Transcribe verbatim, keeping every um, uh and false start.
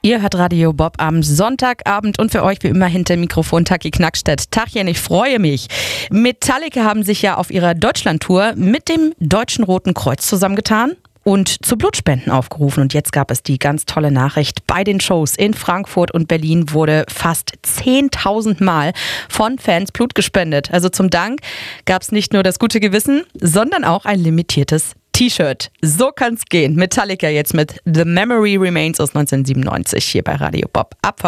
Ihr hört Radio Bob am Sonntagabend und für euch wie immer hinter dem Mikrofon Taki Knackstedt. Tachchen, ich freue mich. Metallica haben sich ja auf ihrer Deutschlandtour mit dem Deutschen Roten Kreuz zusammengetan und zu Blutspenden aufgerufen. Und jetzt gab es die ganz tolle Nachricht. Bei den Shows in Frankfurt und Berlin wurde fast zehntausend Mal von Fans Blut gespendet. Also zum Dank gab es nicht nur das gute Gewissen, sondern auch ein limitiertes T-Shirt. So kann's gehen. Metallica jetzt mit The Memory Remains aus neunzehnhundertsiebenundneunzig hier bei Radio Bob. Abfahrt.